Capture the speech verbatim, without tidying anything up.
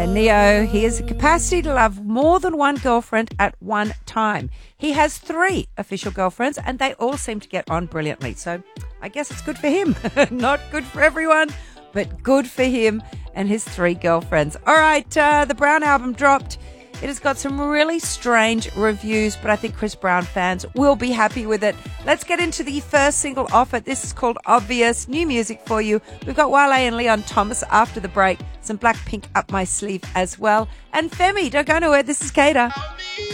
Yeah, Neo, he has the capacity to love more than one girlfriend at one time. He has three official girlfriends and they all seem to get on brilliantly. So I guess it's good for him. Not good for everyone, but good for him and his three girlfriends. All right, uh, the Brown album dropped. It has got some really strange reviews, but I think Chris Brown fans will be happy with it. Let's get into the first single off it. This is called Obvious. New music for you. We've got Wale and Leon Thomas after the break. Some Blackpink up my sleeve as well. And Femi, don't go nowhere. This is Kater.